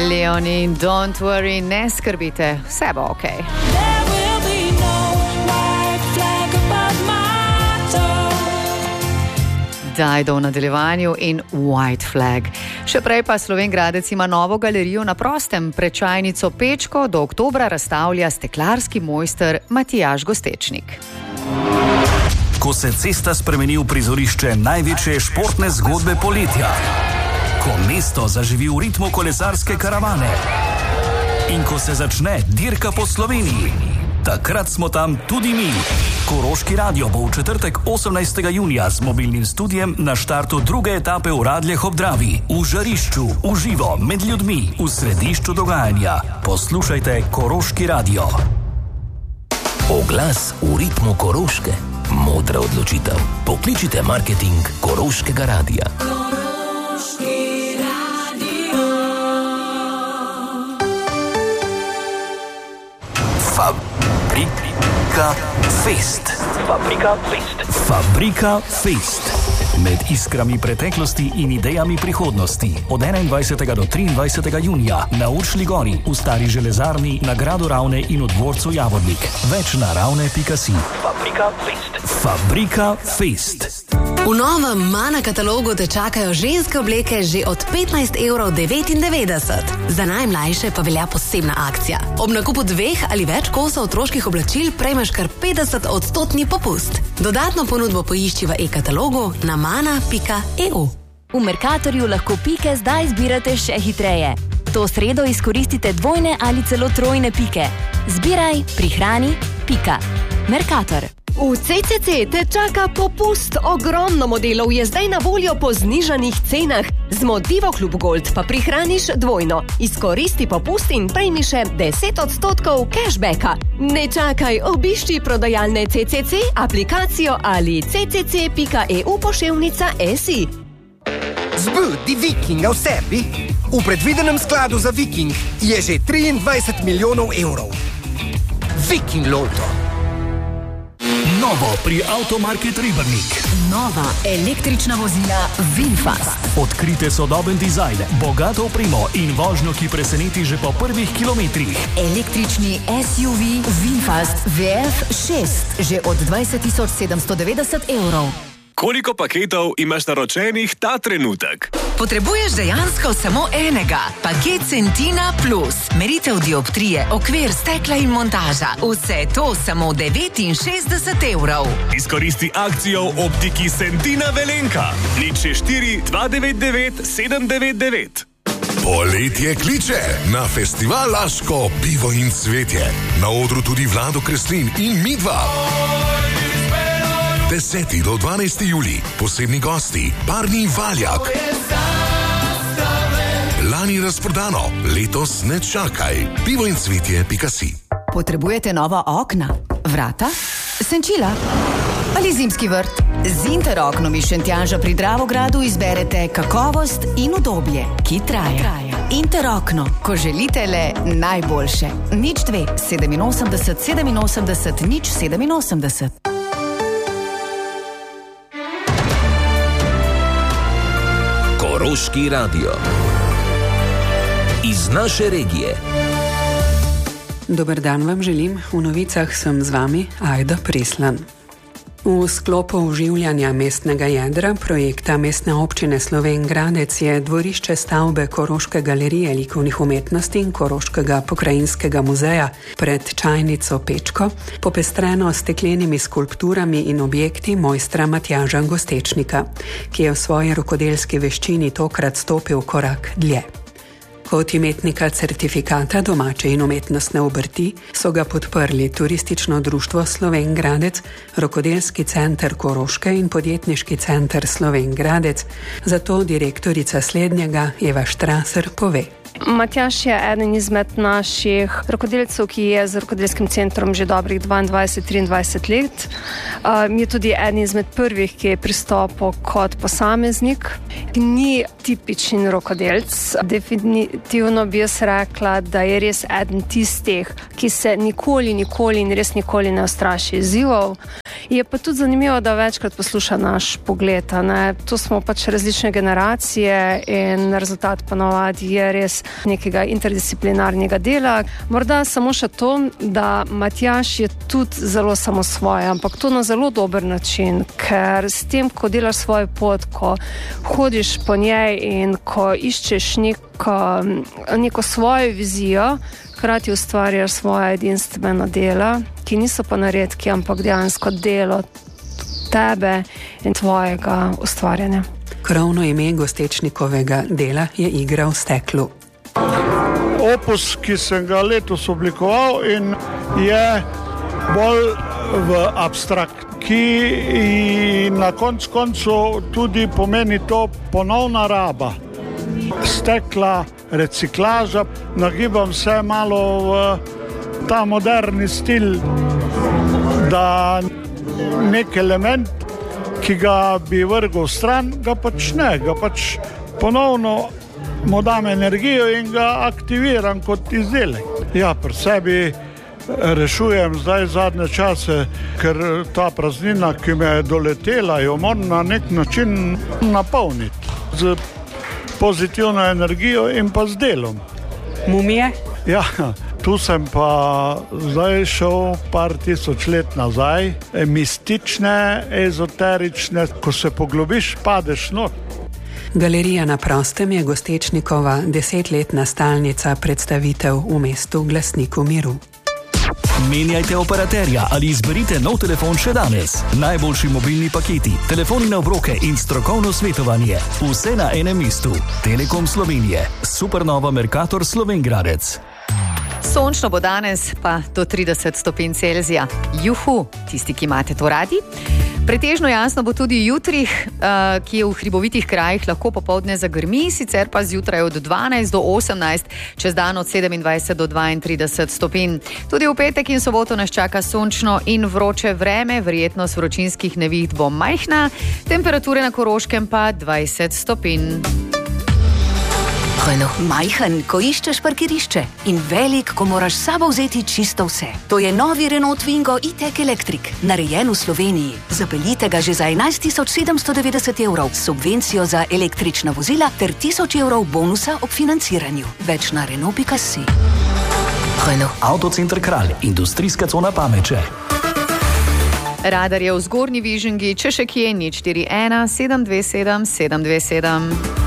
Leonie, don't worry, ne skrbite, vse bo okej. Dido v nadaljevanju in White Flag. Še prej pa Slovenj Gradec ima novo galerijo na prostem. Prečajnico Pečko do oktobra razstavlja steklarski mojster Matijaž Gostečnik. Ko se cesta spremeni v prizorišče največje športne zgodbe poletja, ko mesto zaživi v ritmu kolesarske karavane in ko se začne dirka po Sloveniji, takrat smo tam tudi mi. Koroški radio bo v četrtek 18. junija z mobilnim studijem na štartu druge etape v Radljah ob Dravi, v žarišču, v živo, med ljudmi, v središču dogajanja. Poslušajte Koroški radio. Oglas v ritmu Koroške. Modra odločitev. Pokličite marketing Koroškega radia. Koroški radio. Fabrika Fest. Fabrika Fest. Med iskrami preteklosti in idejami prihodnosti. Od 21. do 23. junija na Uršlji gori, v Stari železarni, na gradu Ravne in v dvorcu Javornik. Več na ravne.si. Fabrika Fest. Fabrika Fest. V novem Mana katalogu te čakajo ženske obleke že od 15,99 €. Za najmlajše pa velja posebna akcija. Ob nakupu 2 ali več kosov otroških oblačil prejmeš kar 50% popust. Dodatno ponudbo poišči v e-katalogu na mana.eu. V Mercatorju lahko pike zdaj zbirate še hitreje. To sredo izkoristite dvojne ali celo trojne pike. Zbiraj, prihrani, pika. Mercator. V CCC te čaka popust. Ogromno modelov je zdaj na voljo po znižanih cenah. Z Motivo Klub Gold pa prihraniš dvojno. Izkoristi popust in prejmi še 10% cashbacka. Ne čakaj, obišči prodajalne CCC, aplikacijo ali ccc.eu/SI. Zbudi Vikinga v sebi. V predvidenem skladu za Viking je že 23 milijonov evrov. Viking Lotto. Novo pri Automarket Ribernik. Nova električna vozila VinFast. Odkrite sodoben dizajn, bogato opremo in vožnjo, ki preseneti že po prvih kilometrih. Električni SUV VinFast VF6 že od 20.790 €. Koliko paketov imaš naročenih ta trenutek? Potrebuješ dejansko samo enega. Paket Centina Plus. Meritev dioptrije, okvir, stekla in montaža. Vse to samo 69 €. Izkoristi akcijo v optiki Centina Velenka. 064 299 799. Poletje kliče na festival Laško pivo in cvetje. Na odru tudi Vlado Kreslin in Midva. 10. do 12. julij, posebni gosti, Barni Valjak. Lani razprodano, letos ne čakaj. pivoincvetje.si. Potrebujete nova okna, vrata, senčila ali zimski vrt? Z Interoknom iz Šentjanža pri Dravogradu izberete kakovost in udobje, ki traja. Interokno, ko želite le najboljše. 02 87 87 087. Koroški radio. Iz naše regije. Dober dan vam želim, v novicah sem z vami Ajda Prislan. V sklopu oživljanja mestnega jedra projekta Mestne občine Slovenj Gradec je dvorišče stavbe Koroške galerije likovnih umetnosti in Koroškega pokrajinskega muzeja pred čajnico Pečko popestreno s steklenimi skulpturami in objekti mojstra Matijaža Gostečnika, ki je v svoji rokodelski veščini tokrat stopil korak dlje. Kot imetnika certifikata domače in umetnostne obrti so ga podprli Turistično društvo Slovenj Gradec, Rokodelski center Koroške in Podjetniški center Slovenj Gradec, zato direktorica slednjega Eva Štraser pove. Matjaž je eden izmed naših rokodelcev, ki je z rokodelskim centrom že dobrih 22-23 let. Je tudi eden izmed prvih, ki je pristopil kot posameznik. Ni tipičen rokodelc. Definitivno bi jaz rekla, da je res eden tistih, ki se nikoli in res nikoli ne ustraši izzivov Je pa tudi zanimivo, da večkrat posluša naš pogled. To smo pač različne generacije in rezultat ponovadi je res nekega interdisciplinarnega dela. Morda samo še to, da Matjaž je tudi zelo samosvoj, ampak to na zelo dober način, ker s tem, ko delaš svojo pot, ko hodiš po njej in ko iščeš neko svojo vizijo, hkrati ustvarjaš svoje edinstveno dela, ki niso pa naredki, ampak dejansko delo tebe in tvojega ustvarjanja. Krovno ime Gostečnikovega dela je Igra v steklu. Opus, ki sem ga letos oblikoval in je bolj v abstrakt, ki na koncu tudi pomeni to ponovna raba. Stekla, reciklaža, nagibam se malo v ta moderni stil, da nek element, ki ga bi vrgal stran, ga pač ne, ga pač ponovno mu dam energijo in ga aktiviram kot izdelek. Ja, pri sebi rešujem zdaj zadnje čase, ker ta praznina, ki me je doletela, jo moram na nek način napolniti z pozitivno energijo in pa z delom. Mumije? Ja, tu sem pa zdaj šel par tisoč let nazaj, mistične, ezoterične, ko se poglobiš, padeš not. Galerija na prostem je Gostečnikova 10-letna stalnica predstavitev v mestu Glasniku miru. Menjajte operaterja ali izberite nov telefon še danes. Najboljši mobilni paketi, telefoni na obroke in strokovno svetovanje. Vse na enem mestu. Telekom Slovenije. Supernova Mercator Slovenj Gradec. Sončno bo danes, pa do 30 stopinj Celzija. Juhu, tisti, ki imate to radi. Pretežno jasno bo tudi jutri, ki je v hribovitih krajih lahko popoldne zagrmi, sicer pa zjutraj od 12 do 18, čez dan od 27 do 32 stopinj. Tudi v petek in soboto nas čaka sončno in vroče vreme, verjetnost vročinskih neviht bo majhna, temperature na Koroškem pa 20 stopinj. Majhen, ko iščeš parkirišče, in velik, ko moraš s sabo vzeti čisto vse. To je novi Renault Twingo E-Tech Electric, narejen v Sloveniji. Zapeljite ga že za 11.790 €, subvencijo za električna vozila ter 1000 € bonusa ob financiranju. Več na Renault.si. Avtocenter Kralj, industrijska cona Pameče. Radar je v Zgornji Vižingi, če še kje, 041 727 727.